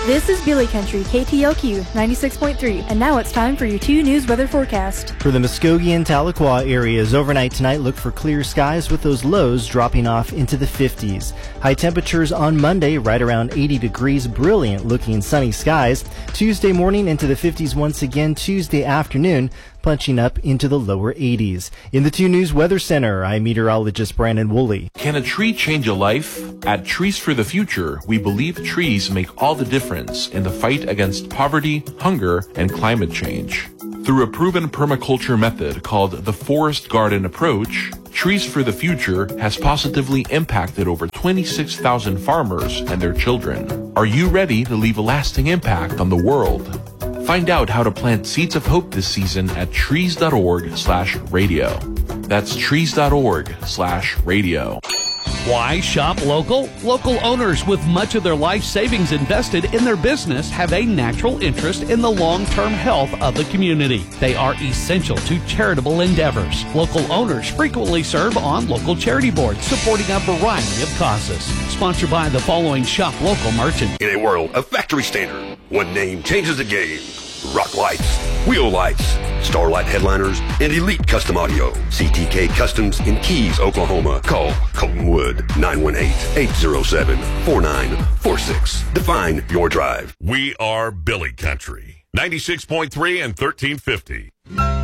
This is Billy Country, KTLQ 96.3, and now it's time for your 2 News weather forecast. For the Muskogee and Tahlequah areas, overnight tonight look for clear skies with those lows dropping off into the 50s. High temperatures on Monday right around 80 degrees, brilliant looking sunny skies. Tuesday morning into the 50s once again, Tuesday afternoon punching up into the lower 80s. In the 2 News Weather Center, I'm meteorologist Brandon Woolley. Can a tree change a life? At Trees for the Future, we believe trees make all the difference in the fight against poverty, hunger, and climate change. Through a proven permaculture method called the Forest Garden Approach, Trees for the Future has positively impacted over 26,000 farmers and their children. Are you ready to leave a lasting impact on the world? Find out how to plant seeds of hope this season at trees.org/radio. That's trees.org/radio. Why shop local? Local owners with much of their life savings invested in their business have a natural interest in the long-term health of the community. They are essential to charitable endeavors. Local owners frequently serve on local charity boards supporting a variety of causes. Sponsored by the following shop local merchants. In a world of factory standard, one name changes the game. Rock Lights, Wheel Lights, Starlight Headliners, and Elite Custom Audio. CTK Customs in Keys, Oklahoma. Call Colton Wood, 918-807-4946. Define your drive. We are Billy Country. 96.3 and 1350.